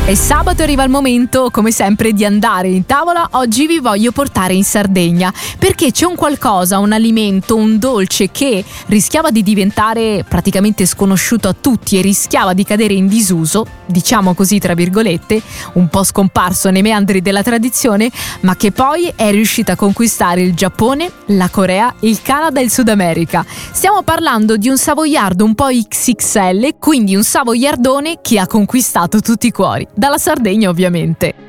E sabato arriva il momento, come sempre, di andare in tavola. Oggi vi voglio portare in Sardegna perché c'è un qualcosa, un alimento, un dolce che rischiava di diventare praticamente sconosciuto a tutti e rischiava di cadere in disuso, diciamo così tra virgolette, un po' scomparso nei meandri della tradizione, ma che poi è riuscita a conquistare il Giappone, la Corea, il Canada e il Sud America. Stiamo parlando di un savoiardo un po' XXL, quindi un savoiardone che ha conquistato tutti i cuori, dalla Sardegna ovviamente.